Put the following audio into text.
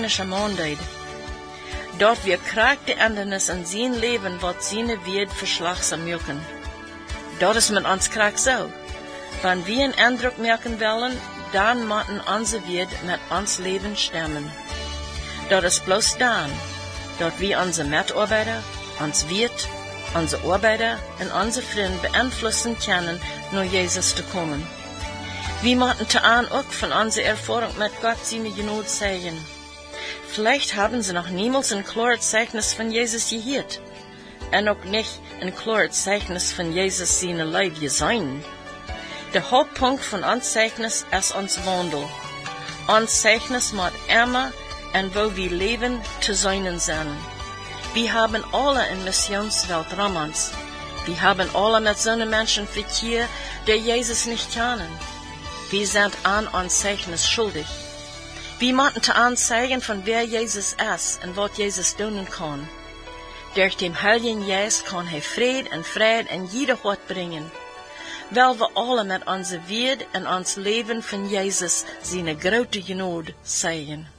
messianische Mondheid. Dort wir krijgt die Ändernis in zijn leven wat seine Wert verslagzaam maken. Dat is met ons krijgt zo. Wenn wir einen Eindruck merken wollen, dann müssen unser Wert mit uns Leben stemmen. Dat is bloß dann, dort wir unsere Mitarbeiter, uns Wirt, unsere Arbeiter und unsere Freunde beeinflussen können, nur Jesus zu kommen. Wir müssen dann auch von unserer Erfahrung mit Gott seine Gnade zeigen. Vielleicht haben sie noch niemals ein klares Zeugnis von Jesus gehört. Und auch nicht ein klares Zeugnis von Jesus seine Leib gesehen. Der Hauptpunkt von uns Zeugnis ist uns Wandel. Uns Zeugnis muss immer und wo wir leben zu sein sein. Wir haben alle in Missionswelt rum uns. Wir haben alle mit so einem Menschen verkehrt, der Jesus nicht kennen. Wir sind an uns Zeugnis schuldig. Wir müssen anzeigen, von wer Jesus ist und was Jesus tun kann. Durch den Heiligen Geist kann er Frieden in jeder Ort bringen. Weil wir alle mit unser Wert und uns Leben von Jesus seine große Gnade zeigen.